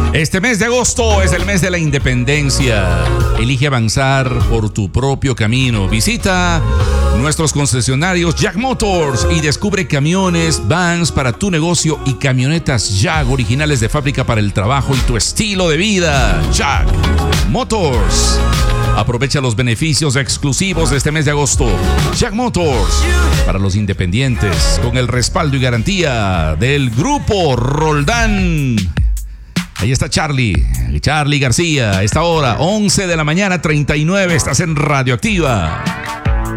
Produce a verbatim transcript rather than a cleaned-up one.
Este mes de agosto es el mes de la independencia. Elige avanzar por tu propio camino. Visita nuestros concesionarios Jack Motors y descubre camiones, vans para tu negocio y camionetas Jag originales de fábrica para el trabajo y tu estilo de vida. Jack Motors. Aprovecha los beneficios exclusivos de este mes de agosto. Jack Motors, para los independientes, con el respaldo y garantía del Grupo Roldán. Ahí está Charlie, Charlie García. A esta hora, once de la mañana, treinta y nueve, estás en Radioactiva.